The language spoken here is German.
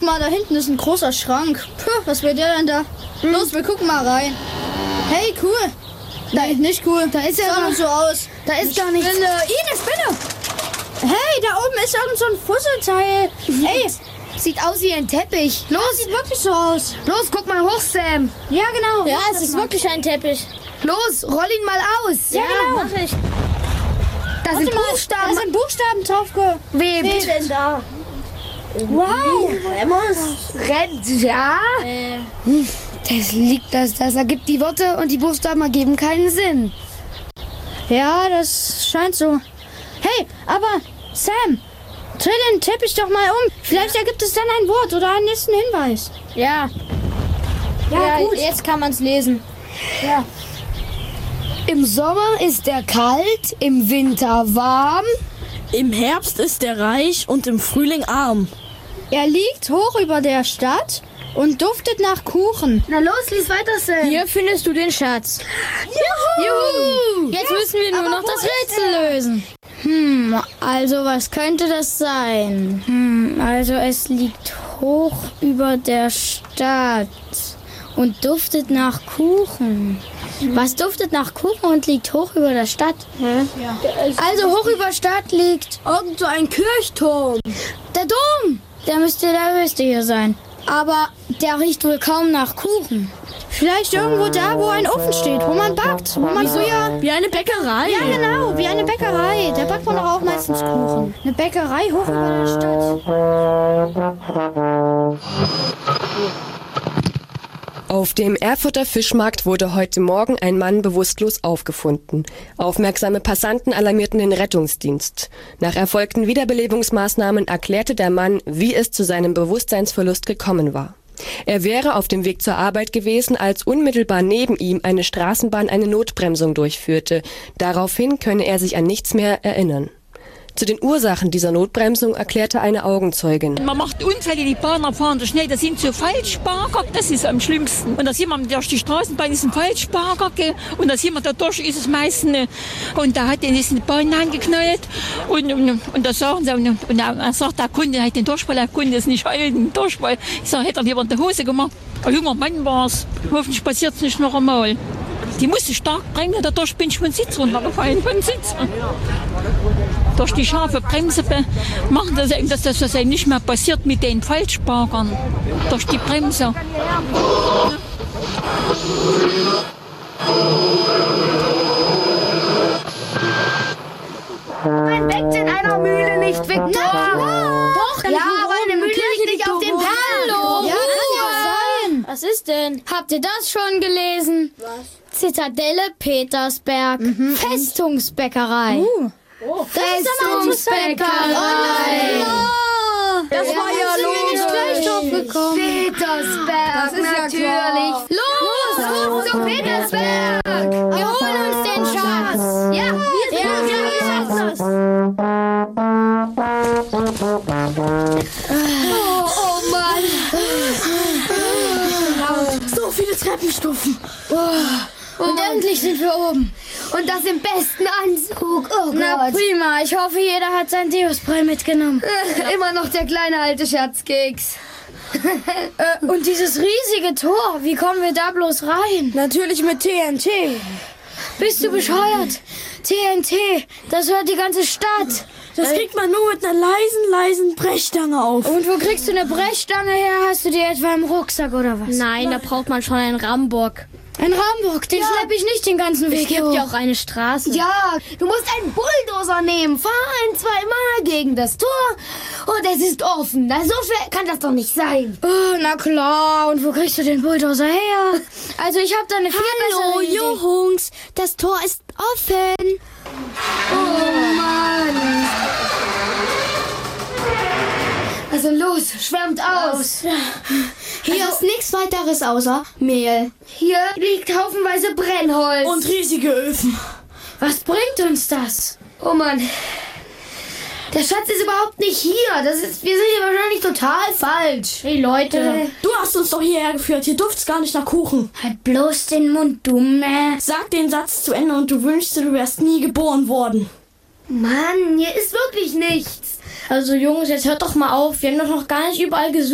mal, da hinten ist ein großer Schrank. Puh, was will der denn da? Los, wir gucken mal rein. Hey, cool. Nein, nicht cool. Da ist ja sah gar nur so aus. Da ist gar nichts. Eine Spinne. Hey, da oben ist irgend so ein Fusselteil. Ey, Sieht aus wie ein Teppich. los, sieht wirklich so aus. Los, guck mal hoch, Sam. Ja, genau. Ja, es ist wirklich ein Teppich. Los, roll ihn mal aus. Ja, genau. Mach ich. Da sind Da Buchstaben. sind Buchstaben drauf. Webt. denn da? Wow. Rennt. Ja. Das ergibt die Worte und die Buchstaben ergeben keinen Sinn. Ja, das scheint so. Hey, aber Sam, dreh den Teppich doch mal um. Vielleicht ergibt es dann ein Wort oder einen nächsten Hinweis. Ja. Ja, gut. Jetzt kann man es lesen. Ja. Im Sommer ist er kalt, im Winter warm. Im Herbst ist er reich und im Frühling arm. Er liegt hoch über der Stadt und duftet nach Kuchen. Na los, lies weiter, Sam. Hier findest du den Schatz. Juhu. Jetzt müssen wir nur noch das Rätsel lösen. Also was könnte das sein? Also es liegt hoch über der Stadt und duftet nach Kuchen. Was duftet nach Kuchen und liegt hoch über der Stadt? Ja. Also hoch über Stadt liegt Irgend so ein Kirchturm. der Dom. Der müsste hier sein. Aber der riecht wohl kaum nach Kuchen. Vielleicht irgendwo da, wo ein Ofen steht, wo man backt, wo man früher... Wie eine Bäckerei. Ja, genau, wie eine Bäckerei. Da backt man doch auch meistens Kuchen. Eine Bäckerei hoch über der Stadt. Auf dem Erfurter Fischmarkt wurde heute Morgen ein Mann bewusstlos aufgefunden. Aufmerksame Passanten alarmierten den Rettungsdienst. Nach erfolgten Wiederbelebungsmaßnahmen erklärte der Mann, wie es zu seinem Bewusstseinsverlust gekommen war. Er wäre auf dem Weg zur Arbeit gewesen, als unmittelbar neben ihm eine Straßenbahn eine Notbremsung durchführte. Daraufhin könne er sich an nichts mehr erinnern. Zu den Ursachen dieser Notbremsung erklärte eine Augenzeugin. Man macht Unfälle, die Bahner fahren so schnell, das sind so Falschparker, das ist am schlimmsten. Und da sieht man, durch die Straßenbahn ist ein Falschparker, und da sieht man, dadurch ist es meistens, und da hat den ist eine Bahn angeknallt, und da sagen sie, und er sagt, der Kunde hat den Durchfall, der Kunde ist nicht heil, den Durchfall. Ich sage, hätte er lieber in der Hose gemacht. Ein junger Mann war es, hoffentlich passiert es nicht noch einmal. Die musste stark bremsen, dadurch bin ich vom Sitz runtergefallen, vom Sitz. Durch die scharfe Bremse machen das eben, dass das eben nicht mehr passiert mit den Falschparkern. Durch die Bremse. Man weckt in einer Mühle nicht, Viktor. Doch, ja, aber eine Mühle liegt nicht auf dem Hallo. Ja, kann ja sein. Was ist denn? Habt ihr das schon gelesen? Was? Zitadelle Petersberg. Festungsbäckerei. Festungsbäckerei. Das war ja los. Gleich drauf gekommen. Petersberg, Das ist ja natürlich. Los, zu Petersberg. Wir holen uns den Schatz. Ja, Oh Mann. So viele Treppenstufen. Und endlich sind wir oben. Und das im besten Anzug. Oh Na Gott. prima, ich hoffe, jeder hat sein Deusbrei mitgenommen. Immer noch der kleine alte Scherzkeks. Und dieses riesige Tor, wie kommen wir da bloß rein? Natürlich mit TNT. Bist du bescheuert? TNT, das hört die ganze Stadt. Das kriegt man nur mit einer leisen Brechstange auf. Und wo kriegst du eine Brechstange her? Hast du die etwa im Rucksack oder was? Nein, da braucht man schon einen Rambock. Ein Rambock, den schlepp ich nicht den ganzen Weg Es gibt hoch. ja auch eine Straße. Ja, du musst einen Bulldozer nehmen. Fahr 2 Mal gegen das Tor und es ist offen. Na, so schwer kann das doch nicht sein. Oh, na klar, und wo kriegst du den Bulldozer her? Also ich habe da eine viel bessere Idee. Jungs, das Tor ist offen. Oh Mann. Also los, schwärmt aus. Hier ist nichts weiteres außer Mehl. Hier liegt haufenweise Brennholz. Und riesige Öfen. Was bringt uns das? Oh Mann. Der Schatz ist überhaupt nicht hier. Wir sind hier wahrscheinlich total falsch. Hey Leute, Du hast uns doch hierher geführt. Hier duftet's gar nicht nach Kuchen. Halt bloß den Mund, Dumme. Sag den Satz zu Ende und du wünschst dir, du wärst nie geboren worden. Mann, hier ist wirklich nichts. also Jungs, jetzt hört doch mal auf. Wir haben doch noch gar nicht überall gesucht.